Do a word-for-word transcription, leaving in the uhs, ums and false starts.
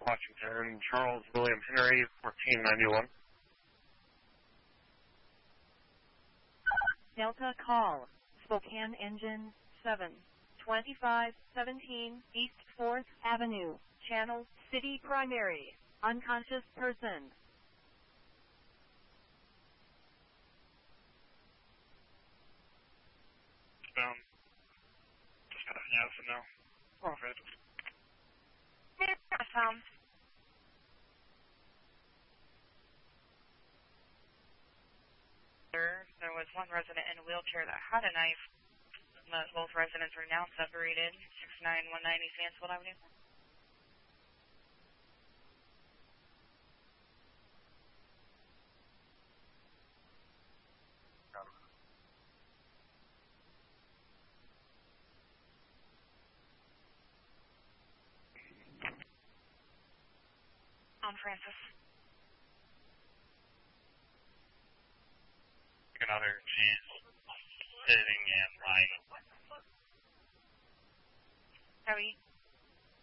Washington, Charles William Henry, fourteen ninety-one. Delta call, Spokane engine seven twenty-five seventeen East fourth Avenue, Channel City Primary, unconscious person. Um, just got a yes and no. Profit. Um, there, there was one resident in a wheelchair that had a knife. But both residents are now separated. six nine one nine East Mansfield Avenue. On Francis. Another cheese sitting in line. How are you?